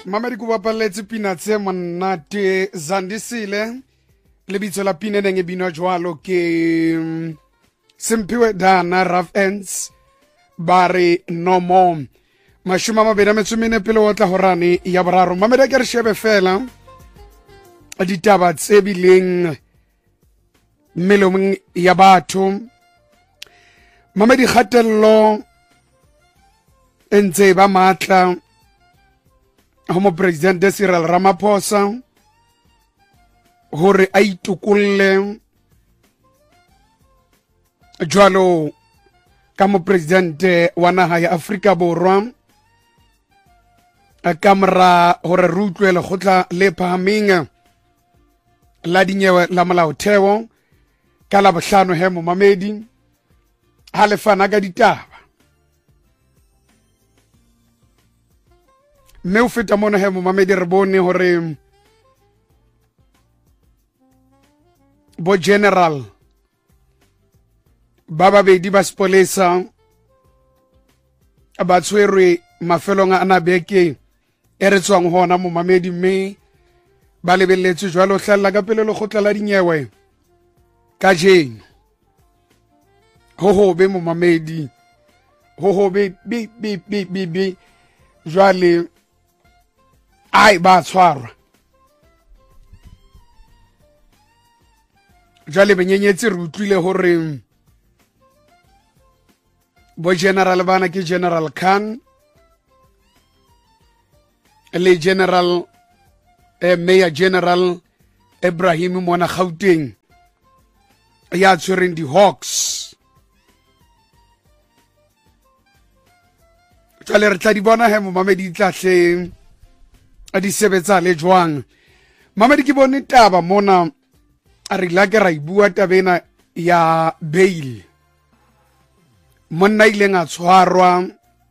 Mamadi ku bapaletse pina tse monate Zandisile le bitso la pina neng e binwa jwalo ke Simpiwe Dana Rough Ends bare no more mashuma mabedi metsumene pele o tla horane ya boraro. Mamadi ke re shebe fela ditaba tse bileng melomong ya batho. Mamadi khatello entse ba matla homo president Cyril Ramaphosa hore a itukulle jwalo ka mo president wa naha ya Afrika Borwa a kamera hore re utlwe lekgotla le phahameng la dinyewe la molaotheo ka la bohlano he momamedi ha le fana ka ditaba mme o feta mona he momamedi re bone hore bo general ba babedi ba sepolesa ba tshwerwe mafelong a nabeke e re tswang hona momamedi mme ba lebelletse jwalo hlalla ka pele lekgotla la dinyewe ka jeno ho hobe momamedi ho hobe bi jwale ai ba tshwarwa jwale benyenyetse re utlwile hore bo general bana ke General Khan le General Mayor General Ibrahim Mona Gauteng ya tshwereng di Hawks. Jwale re tla di bona he momamedi tlahle a di sebetsa le jwang. Mamadi ke bone taba mona a re la ke ra ibua tabena ya bail monna ileng a tshwarwa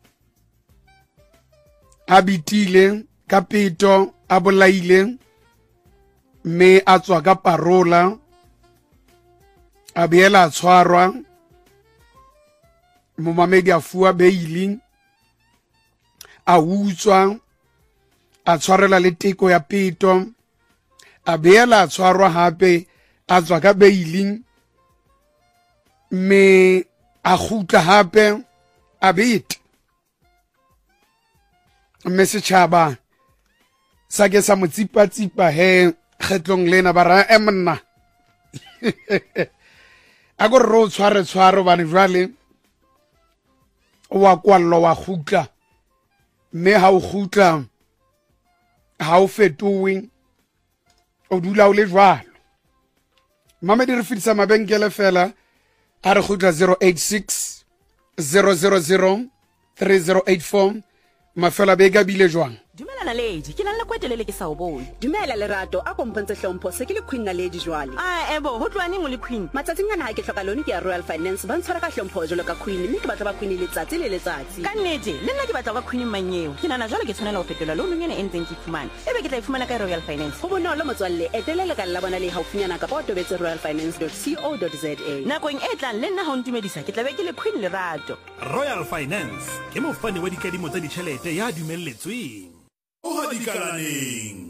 a bitile ka peto a bolaile mme a tswa ka parola a beela a tshwarwa momamedi a fuwa bail a utswa a tshwarela le teko ya peto a beela a tshwarwa hape a tswa ka bail mme a khutla hape a beta mme setjhaba sa ke sa motsipa he kgetlong lena ba ra emna a go ro tshware bane jwale wa kwallo wa khutla mme ha o khutla ha o fetowe o dula o le jwalo. Mamadi re fitisa mabenkele fela a re khutla 086 000 3084 mafela bega bile jwang. Dumela Naledi, ke nna kwetelele ke sa o bone. Dumela Lerato, a kompontshe hlompho se ke le Queen Naledi jwale. Ebo ho tloaneng o le Queen. Matsatsing ana ha ke hloka lone ke ya Royal Finance ba ntshwara ka hlompho jwalo ka Queen mme ke batla ba Queen letsatsi le letsatsi. Ka nnete, le nna ke batla ka Queen manyeo. Ke nana jwale ke tshwanela ho fetola loan ena e ntseng ke fumana. Ebe ke tla ifumana ka Royal Finance. Ho bonolo motswalle, etelele ka la bona le haufinyana ka ba tobetse royalfinance.co.za. Nakong e tlang le nna ha o ntumedisa ke tla be ke le Queen Lerato. Royal Finance ke mofani wa dikadimo tsa ditjhelete ya dumelletsweng o hadikalaneng.